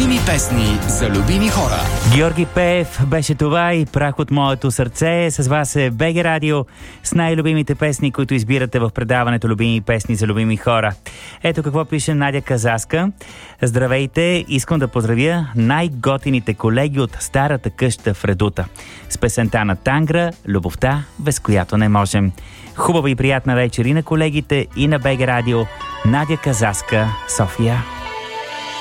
Любими песни за любими хора. Георги Пеев беше това и Прах от моето сърце. С вас е БГ Радио с най-любимите песни, които избирате в предаването Любими песни за любими хора. Ето какво пише Надя Казаска. Здравейте, искам да поздравя най-готините колеги от старата къща в Редута с песента на Тангра "Любовта, без която не можем". Хубава и приятна вечер и на колегите, и на БГ Радио. Надя Казаска, София.